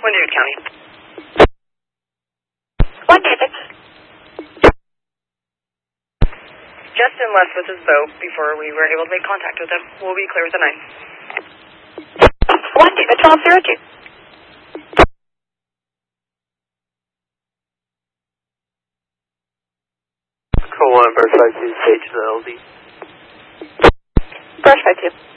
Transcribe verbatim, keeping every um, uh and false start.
One David County. One David. Justin left with his boat before we were able to make contact with him. We'll be clear with the nine. One David, twelve zero two. Control one, verify two, stage the L D. Verify two.